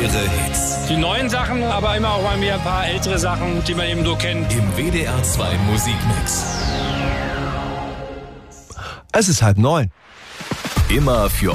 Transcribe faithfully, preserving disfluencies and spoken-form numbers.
Ihre Hits. Die neuen Sachen, aber immer auch mal wieder ein paar ältere Sachen, die man eben so kennt. Im W D R zwei Musikmix. Es ist halb neun. Immer für